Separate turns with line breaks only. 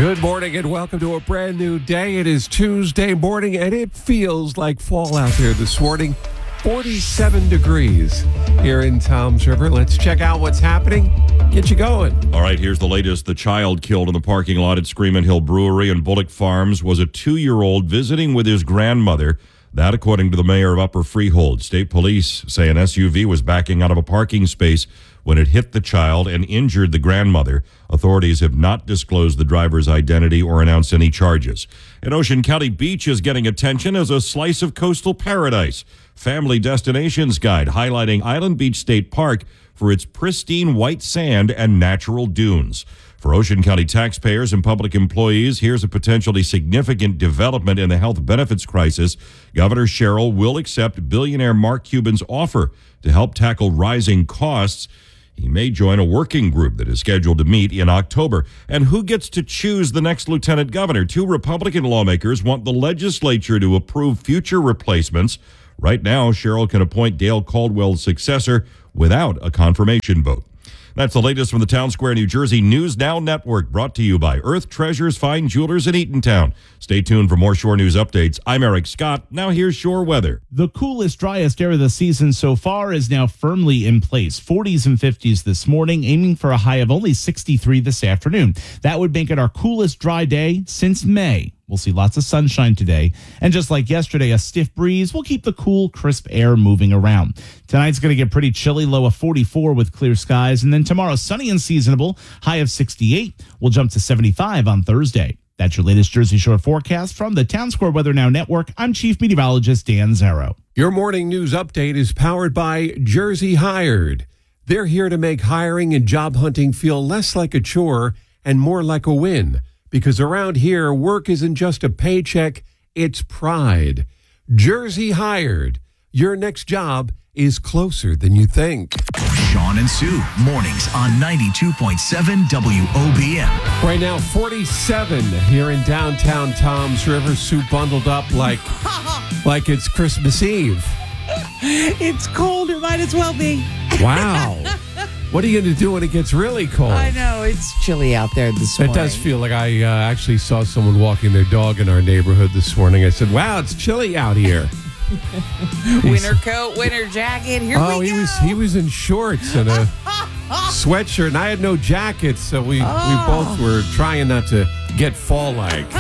Good morning and welcome to a brand new day. It is Tuesday morning and it feels like fall out there this morning. 47 degrees here in Toms River. Let's check out what's happening. Get you going.
All right, here's the latest. The child killed in the parking lot at Screamin' Hill Brewery and Bullock Farms was a 2-year-old visiting with his grandmother. That, according to the mayor of Upper Freehold. State police say an SUV was backing out of a parking space when it hit the child and injured the grandmother. Authorities have not disclosed the driver's identity or announced any charges. And Ocean County Beach is getting attention as a slice of coastal paradise. Family Destinations Guide highlighting Island Beach State Park for its pristine white sand and natural dunes. For Ocean County taxpayers and public employees, here's a potentially significant development in the health benefits crisis. Governor Sherrill will accept billionaire Mark Cuban's offer to help tackle rising costs. He may join a working group that is scheduled to meet in October. And who gets to choose the next lieutenant governor? 2 Republican lawmakers want the legislature to approve future replacements. Right now, Sherrill can appoint Dale Caldwell's successor without a confirmation vote. That's the latest from the Town Square, New Jersey News Now Network, brought to you by Earth Treasures Fine Jewelers in Eatontown. Stay tuned for more Shore News updates. I'm Eric Scott. Now here's Shore weather.
The coolest, driest air of the season so far is now firmly in place. 40s and 50s this morning, aiming for a high of only 63 this afternoon. That would make it our coolest dry day since May. We'll see lots of sunshine today. And just like yesterday, a stiff breeze will keep the cool, crisp air moving around. Tonight's going to get pretty chilly, low of 44 with clear skies. And then tomorrow, sunny and seasonable, high of 68. We'll jump to 75 on Thursday. That's your latest Jersey Shore forecast from the Town Square Weather Now Network. I'm Chief Meteorologist Dan Zarrow.
Your morning news update is powered by Jersey Hired. They're here to make hiring and job hunting feel less like a chore and more like a win. Because around here, work isn't just a paycheck, it's pride. Jersey Hired. Your next job is closer than you think.
Sean and Sue, mornings on 92.7 WOBM.
Right now, 47 here in downtown Toms River. Sue bundled up like it's Christmas Eve.
It's cold. It might as well be.
Wow. What are you going to do when it gets really cold?
I know. It's chilly out there this morning.
It does feel like I actually saw someone walking their dog in our neighborhood this morning. I said, wow, it's chilly out here.
Winter coat, winter jacket. Here we go.
He was in shorts and a sweatshirt, and I had no jacket, so we both were trying not to get fall-like.